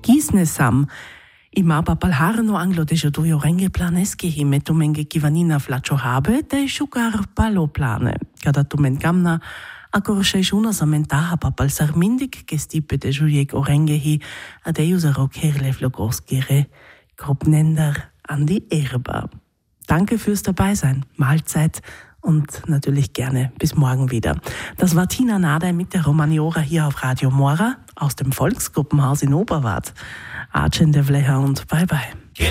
Gisne sam. Ima papal harno anglo de jodujo renge planeski hime tu menge kivanina flačo habe, te šukar palo plane. Kada tu men gamna, akor šejšuna zamentaha papal sarmindik gestipe de jujek orenge hi, adejusaro kerle flogorskire, grobnender an die Erba. Danke fürs Dabeisein, Mahlzeit und natürlich gerne bis morgen wieder. Das war Tina Nadey mit der Romaniora hier auf Radio Mora aus dem Volksgruppenhaus in Oberwart. Acende Vleha und bye bye.